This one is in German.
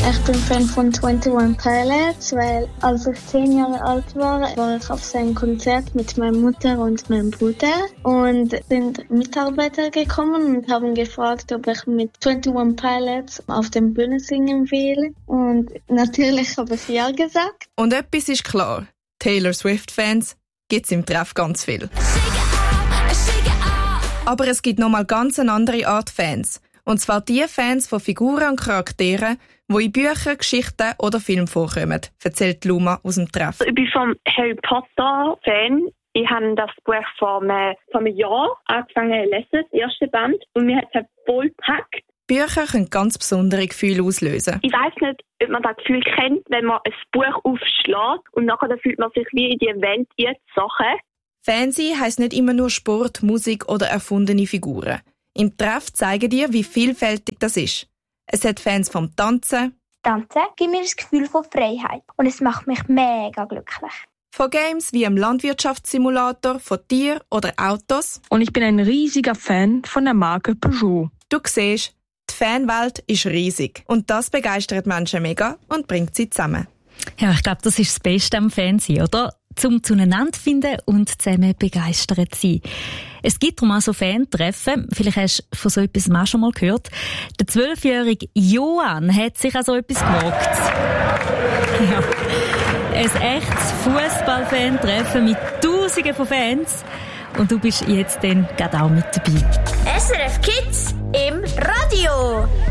Ich bin Fan von 21 Pilots, weil als ich 10 Jahre alt war ich auf sein Konzert mit meiner Mutter und meinem Bruder. Und sind Mitarbeiter gekommen und haben gefragt, ob ich mit 21 Pilots auf der Bühne singen will. Und natürlich habe ich ja gesagt. Und etwas ist klar, Taylor Swift-Fans gibt es im Treff ganz viel. Aber es gibt nochmal ganz eine andere Art Fans. Und zwar die Fans von Figuren und Charakteren, die in Büchern, Geschichten oder Filmen vorkommen, erzählt Luma aus dem Treff. Ich bin vom Harry Potter Fan. Ich habe das Buch vor einem Jahr angefangen zu lesen, das erste Band, und mir hat es voll gepackt. Bücher können ganz besondere Gefühle auslösen. Ich weiss nicht, ob man das Gefühl kennt, wenn man ein Buch aufschlägt und nachher fühlt man sich wie in die Welt Sachen. Fancy heisst nicht immer nur Sport, Musik oder erfundene Figuren. Im Treff zeigen dir, wie vielfältig das ist. Es hat Fans vom Tanzen. Tanzen gibt mir das Gefühl von Freiheit und es macht mich mega glücklich. Von Games wie im Landwirtschaftssimulator, von Tieren oder Autos. Und ich bin ein riesiger Fan von der Marke Peugeot. Du siehst, die Fanwelt ist riesig. Und das begeistert Menschen mega und bringt sie zusammen. Ja, ich glaube, das ist das Beste am Fernsehen, oder? Zum zueinander finden und zusammen begeistert sein. Es gibt darum auch so Fan-Treffen. Vielleicht hast du von so etwas auch schon mal gehört. Der 12-jährige Johann hat sich an so etwas gewagt. Ja. Ein echtes Fußball-Fan-Treffen mit Tausenden von Fans. Und du bist jetzt dann gerade auch mit dabei. SRF Kids im Radio.